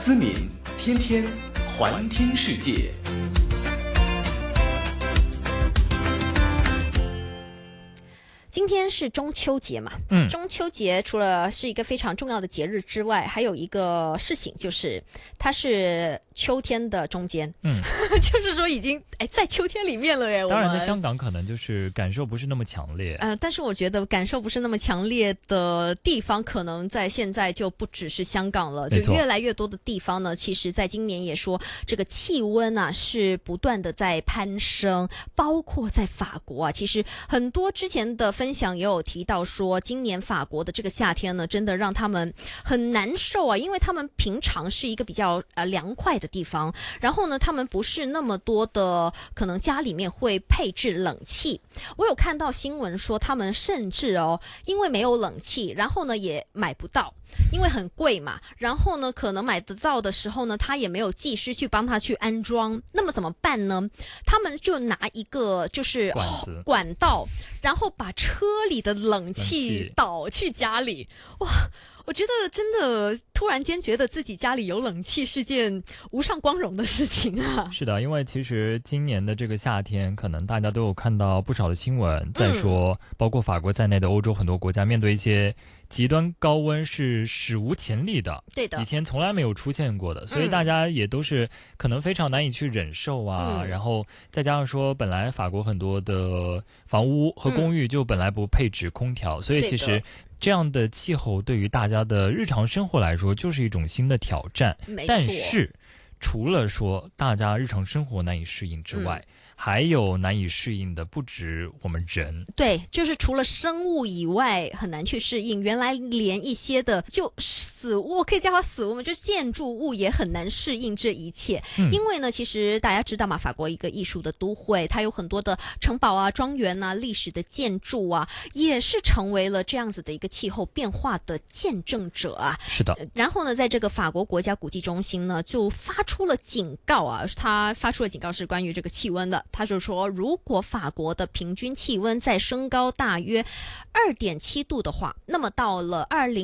思敏天天环听世界。 今天是中秋节嘛，中秋节除了是一个非常重要的节日之外，还有一个事情就是它是秋天的中间，就是说已经在秋天里面了耶。 当然在香港可能就是感受不是那么强烈， 但是我觉得感受不是那么强烈的地方，可能在现在就不只是香港了，就越来越多的地方呢，其实在今年也说这个气温啊是不断的在攀升，包括在法国啊，其实很多之前的分享也有提到说，今年法国的这个夏天呢，真的让他们很难受啊，因为他们平常是一个比较凉快的地方，然后呢，他们不是那么多的可能家里面会配置冷气。我有看到新闻说，他们甚至因为没有冷气，然后呢也买不到。因为很贵嘛，然后呢可能买得到的时候呢，他也没有技师去帮他去安装，那么怎么办呢？他们就拿一个就是管道，然后把车里的冷气导去家里。哇，我觉得真的突然间觉得自己家里有冷气是件无上光荣的事情啊。 是的，因为其实今年的这个夏天，可能大家都有看到不少的新闻，在说包括法国在内的欧洲很多国家面对一些极端高温是史无前例的， 对的， 以前从来没有出现过的，所以大家也都是可能非常难以去忍受啊。然后再加上说，本来法国很多的房屋和公寓就本来不配置空调，所以其实这样的气候对于大家的日常生活来说就是一种新的挑战。但是除了说大家日常生活难以适应之外，还有难以适应的不止我们人。 对，就是除了生物以外很难去适应，原来连一些的就死物，可以叫它死物，就建筑物也很难适应这一切。因为呢，其实大家知道嘛，法国一个艺术的都会，它有很多的城堡啊、庄园啊、历史的建筑啊，也是成为了这样子的一个气候变化的见证者啊。 是的。 然后呢，在这个法国国家古迹中心呢，就发出了警告啊，他发出了警告是关于这个气温的。他就说，如果法国的平均气温再升高大约2.7度的话，那么到了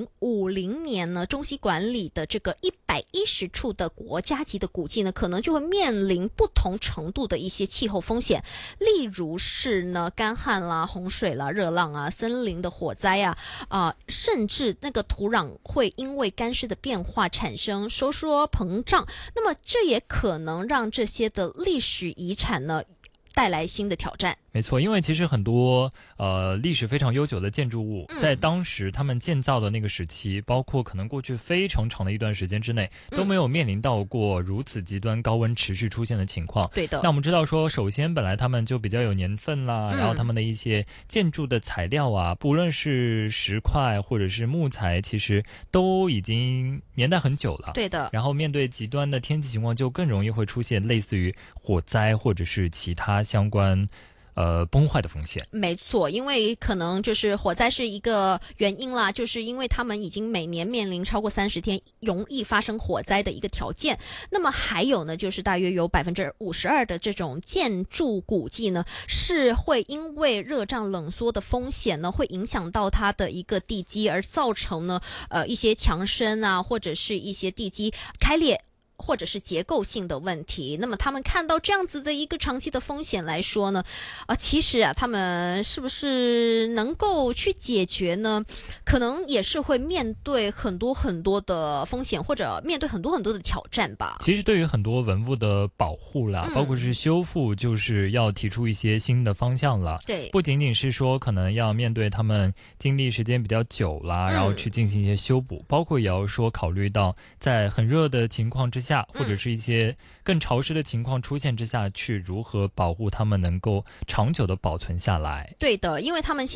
2050年呢，中西管理的这个110处的国家级的古迹呢，可能就会面临不同程度的一些气候风险，例如是呢干旱啦、洪水啦、热浪啊、森林的火灾啊，甚至那个土壤会因为干湿的变化产生收缩膨胀，那么这也可能让这些的历史遗产呢带来新的挑战。 没错，因为其实很多历史非常悠久的建筑物，在当时他们建造的那个时期，包括可能过去非常长的一段时间之内，都没有面临到过如此极端高温持续出现的情况。 对的。 那我们知道说，首先本来他们就比较有年份啦，然后他们的一些建筑的材料啊，不论是石块或者是木材，其实都已经年代很久了。 对的。 然后面对极端的天气情况，就更容易会出现类似于火灾或者是其他相关崩坏的风险。 没错，因为可能就是火灾是一个原因啦，就是因为他们已经每年面临超过30天容易发生火灾的一个条件。那么还有呢，就是大约有52%的这种建筑古迹呢，是会因为热胀冷缩的风险呢，会影响到它的一个地基，而造成呢一些墙身啊，或者是一些地基开裂，或者是结构性的问题。那么他们看到这样子的一个长期的风险来说呢，其实他们是不是能够去解决呢？可能也是会面对很多很多的风险，或者面对很多很多的挑战吧。 其实对于很多文物的保护啦，包括是修复，就是要提出一些新的方向了。 对， 不仅仅是说可能要面对他们经历时间比较久啦，然后去进行一些修补，包括也要说考虑到在很热的情况之下，或者是一些更潮湿的情况出现之下，去如何保护他们能够长久的保存下来。 对的，因为他们现